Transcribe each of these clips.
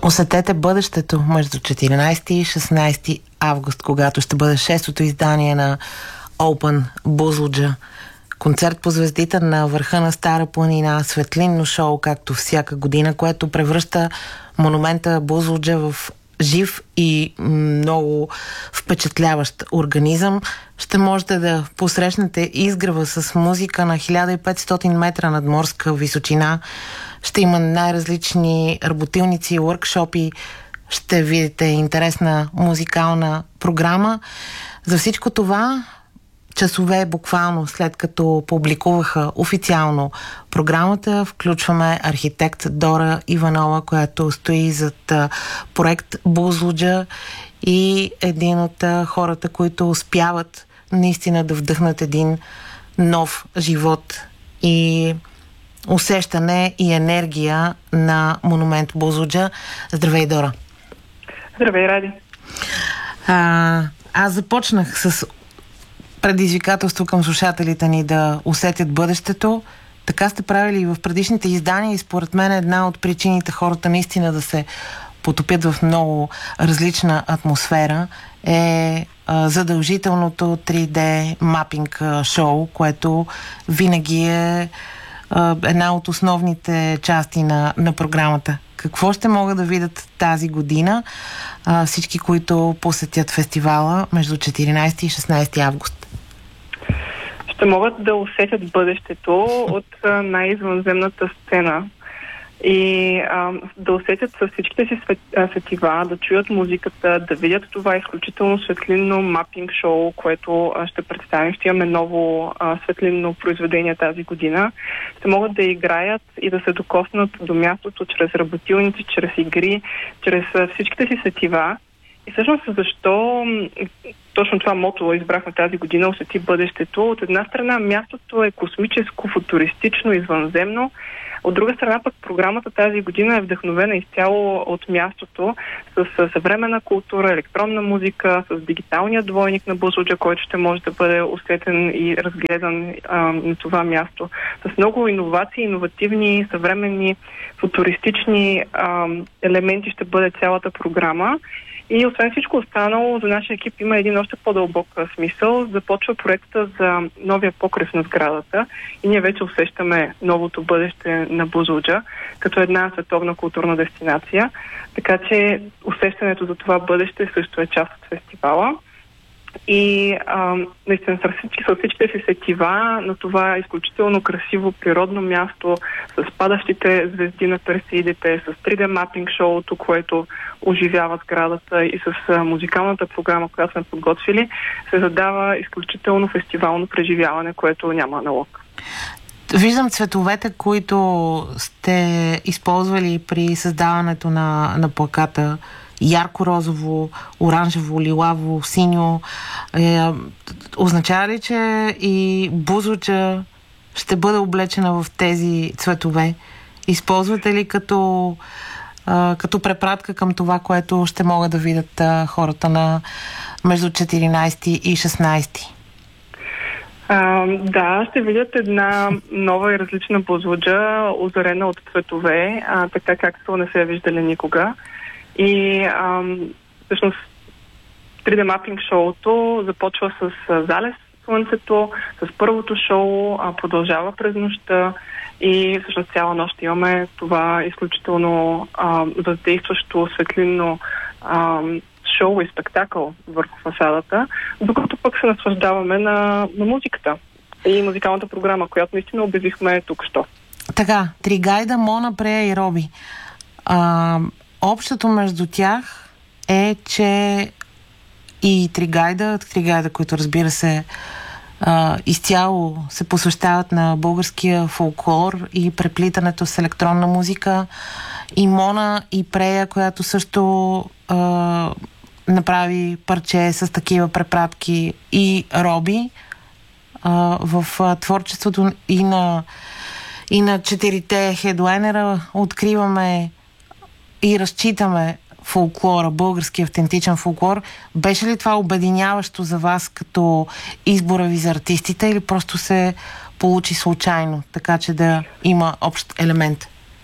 Усетете бъдещето между 14 и 16 август, когато ще бъде 6-то издание на Open Бузлуджа. Концерт по звездите на върха на Стара планина, светлинно шоу, както всяка година, което превръща монумента Бузлуджа в жив и много впечатляващ организъм. Ще можете да посрещнете изгрева с музика на 1500 метра надморска височина. Ще има най-различни работилници, workshopи. Ще видите интересна музикална програма. За всичко това, часове буквално след като публикуваха официално програмата, включваме архитект Дора Иванова, която стои зад проект Бузлуджа и един от хората, които успяват наистина да вдъхнат един нов живот и усещане и енергия на монумент Бузлуджа. Здравей, Дора! Здравей, Ради! Аз започнах с предизвикателство към слушателите ни да усетят бъдещето. Така сте правили и в предишните издания и според мен една от причините хората наистина да се потопят в много различна атмосфера е задължителното 3D мапинг шоу, което винаги е една от основните части на програмата. Какво ще могат да видят тази година всички, които посетят фестивала между 14 и 16 август? Ще могат да усетят бъдещето от най-извънземната сцена и да усетят със всичките си сетива, да чуят музиката, да видят това изключително светлинно мапинг шоу, което ще представим. Ще имаме ново светлинно произведение тази година. Ще могат да играят и да се докоснат до мястото чрез работилници, чрез игри, чрез всичките си сетива. И всъщност защо точно това мото избрахме тази година, усети бъдещето? От една страна мястото е космическо, футуристично, извънземно. От друга страна пък програмата тази година е вдъхновена изцяло от мястото с съвременна култура, електронна музика, с дигиталния двойник на Бузлуджа, който ще може да бъде усетен и разгледан на това място. С много иновации, иновативни, съвременни, футуристични елементи ще бъде цялата програма. И освен всичко останало, за нашия екип има един още по-дълбок смисъл. Започва проекта за новия покрив на сградата и ние вече усещаме новото бъдеще на Бузлуджа като една световна културна дестинация. Така че усещането за това бъдеще също е част от фестивала. И наистина с всичките си сетива на това изключително красиво природно място, с падащите звезди на Персеидите, с 3D мапинг шоуто, което оживява сградата и с музикалната програма, която сме подготвили, се задава изключително фестивално преживяване, което няма аналог. Виждам цветовете, които сте използвали при създаването на плаката. Ярко-розово, оранжево, лилаво, синьо. Означава ли, че и Бузлуджа ще бъде облечена в тези цветове? Използвате ли като препратка към това, което ще могат да видят хората на между 14 и 16? Да, ще видят една нова и различна Бузлуджа, озарена от цветове, така както не се е виждали никога. И всъщност 3D мапинг шоуто започва с залез слънцето, с първото шоу, продължава през нощта и всъщност цяла нощ имаме това изключително въздействащо светлинно шоу и спектакъл върху фасадата, докато пък се наслаждаваме на музиката и музикалната програма, която наистина обявихме тук-що. Така, Тригайда, Мона, Прея и Роби. Общото между тях е, че и Тригайда, които разбира се изцяло се посвещават на българския фолклор и преплитането с електронна музика, и Мона и Прея, която също направи парче с такива препратки, и Роби в творчеството и на четирите хедлайнера откриваме и разчитаме фолклора, български автентичен фолклор. Беше ли това обединяващо за вас като избора ви за артистите или просто се получи случайно, така че да има общ елемент?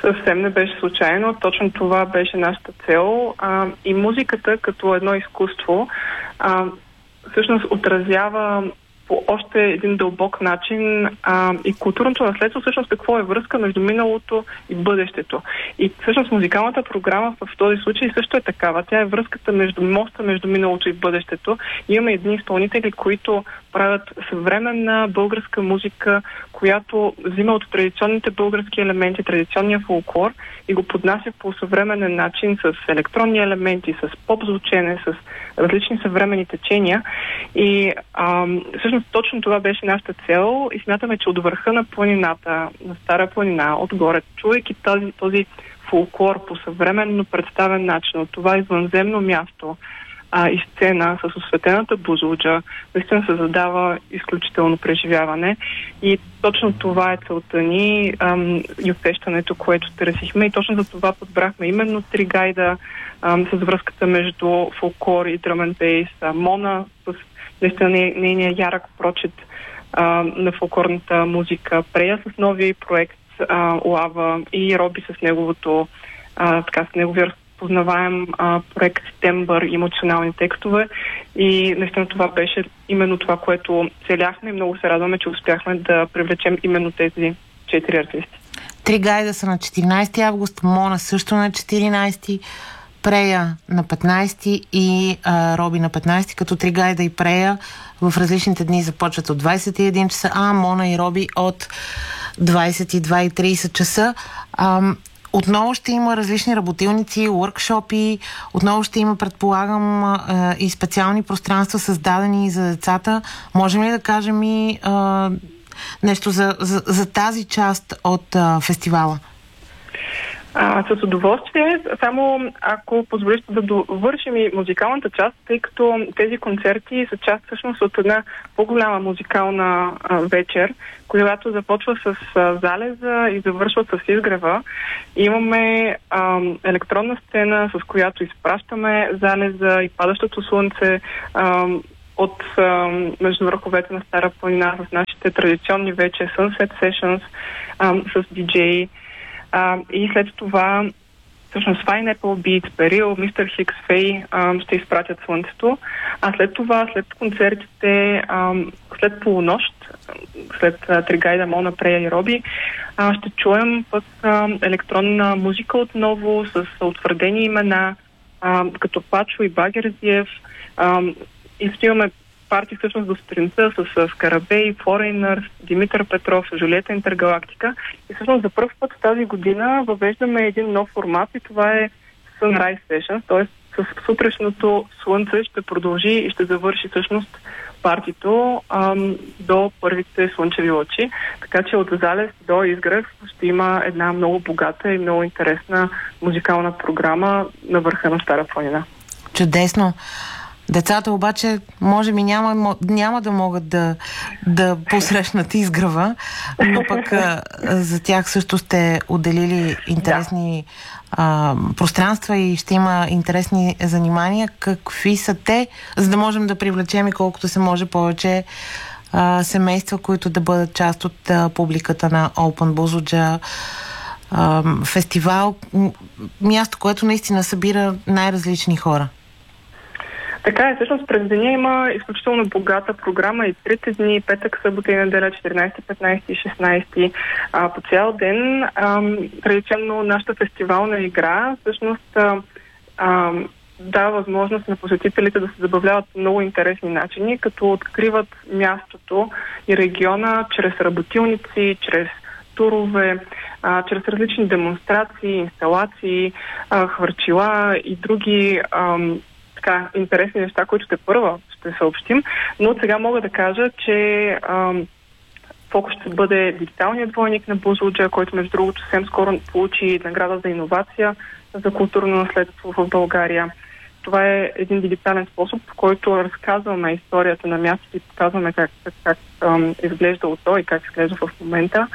Съвсем не беше случайно. Точно това беше нашата цел. И музиката, като едно изкуство, всъщност отразява по още един дълбок начин и културното наследство, всъщност какво е връзка между миналото и бъдещето. И всъщност музикалната програма в този случай също е такава. Тя е връзката между моста между миналото и бъдещето. И имаме едни изпълнители, които правят съвременна българска музика, която взима от традиционните български елементи, традиционния фолклор и го поднася по съвременен начин с електронни елементи, с поп-звучене, с различни съвременни течения. И всъщност точно това беше нашата цел и смятаме, че от върха на планината, на Стара планина, отгоре, чувайки този фолклор по съвременно представен начин, от това извънземно място и сцена с осветената Бузлуджа, наистина се задава изключително преживяване. И точно това е целта ни и усещането, което търсихме. И точно за това подбрахме именно 3 гайда с връзката между фолклор и дръм енд бейс, Мона с наистина нейния ярък прочит на фолклорната музика, Прея с новия проект Лава и Роби с неговото с неговия познаваем проект Тембър и емоционални текстове. И наистина това беше именно това, което целяхме и много се радваме, че успяхме да привлечем именно тези 4 артисти. 3 гайда са на 14 август, Мона също на 14, Прея на 15 и Роби на 15, като 3 гайда и Прея в различните дни започват от 21 часа, а Мона и Роби от 22:30 часа. Отново ще има различни работилници, уъркшопи, отново ще има, предполагам, и специални пространства, създадени за децата. Можем ли да кажем и нещо за тази част от фестивала? С удоволствие, само ако позволиш да довършим и музикалната част, тъй като тези концерти са част всъщност от една по-голяма музикална вечер, която започва с залеза и завършва с изгрева. Имаме електронна сцена, с която изпращаме залеза и падащото слънце от между върховете на Стара планина с нашите традиционни вече Sunset Sessions с диджеи. И след това всъщност Fine Apple Beats, Перил, Mr. Hicks, Фей ще изпратят слънцето. А след това, след концертите, след полунощ, след 3 гайда, Мона, Прея и Роби, ще чуем пък електронна музика отново с утвърдени имена, като Пачо и Багерзиев. И ще имаме парти всъщност до сутринта с Скарабей, Foreigners, Димитър Петров, Жулиета Интергалактика. И всъщност за първ път тази година въвеждаме един нов формат и това е Sunrise Session, т.е. с сутрешното слънце ще продължи и ще завърши всъщност партито до първите слънчеви лъчи. Така че от залез до изгрев ще има една много богата и много интересна музикална програма на върха на Стара планина. Чудесно! Децата обаче може би няма да могат да посрещнат изгрева, но пък за тях също сте отделили интересни пространства и ще има интересни занимания. Какви са те, за да можем да привлечем и колкото се може повече семейства, които да бъдат част от публиката на Open Бузлуджа фестивал, място, което наистина събира най-различни хора? Така е, всъщност през деня има изключително богата програма и 3 дни, петък, събота и неделя, 14, 15 и 16. По цял ден традиционно нашата фестивална игра всъщност дава възможност на посетителите да се забавляват по много интересни начини, като откриват мястото и региона чрез работилници, чрез турове, чрез различни демонстрации, инсталации, хвърчила и други интересни неща, които първа ще съобщим, но сега мога да кажа, че фокус ще бъде дигиталният двойник на Бузлуджа, който между другото съвсем скоро получи награда за иновация за културно наследство в България. Това е един дигитален способ, в който разказваме историята на мястото и показваме как изглежда то и как изглежда в момента.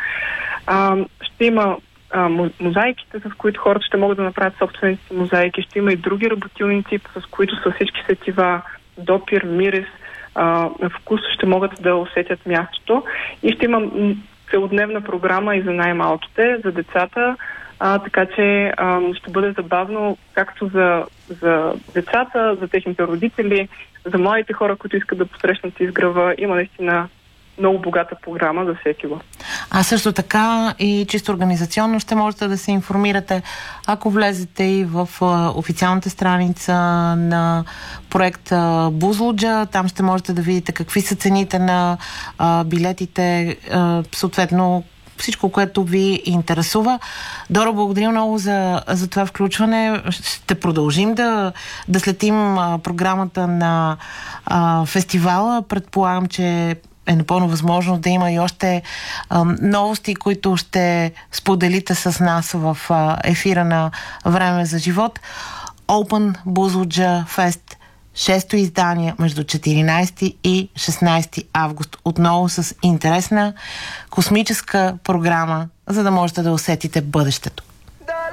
Ще има мозайките, с които хората ще могат да направят собствените си мозайки. Ще има и други работилници, с които са всички сетива, допир, мирис, вкус ще могат да усетят мястото. И ще има целодневна програма и за най-малките, за децата. Така че ще бъде забавно както за децата, за техните родители, за младите хора, които искат да посрещнат изгрева. Има наистина много богата програма за всеки го. А също така и чисто организационно ще можете да се информирате, ако влезете и в официалната страница на проекта Бузлуджа. Там ще можете да видите какви са цените на билетите, съответно всичко, което ви интересува. Дора, благодаря много за това включване. Ще продължим да следим програмата на фестивала. Предполагам, че е напълно възможно да има и още новости, които ще споделите с нас в ефира на Време за живот. Open Buzluđa Fest, 6-то издание между 14 и 16 август. Отново с интересна космическа програма, за да можете да усетите бъдещето.